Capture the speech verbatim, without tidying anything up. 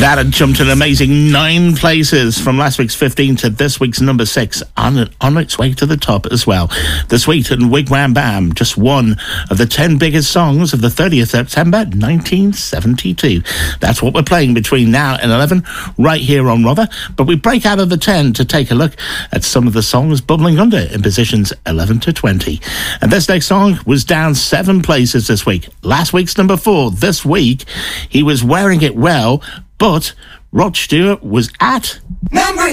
That had jumped an amazing nine places from last week's fifteen to this week's number six, on, on its way to the top as well. The Sweet and Wigwam Bam, just one of the ten biggest songs of the thirtieth of September nineteen seventy-two. That's what we're playing between now and eleven, right here on Rother. But we break out of the ten to take a look at some of the songs bubbling under in positions eleven to twenty. And this next song was down seven places this week. Last week's number four. This week, he was wearing it well, but Rod Stewart was at number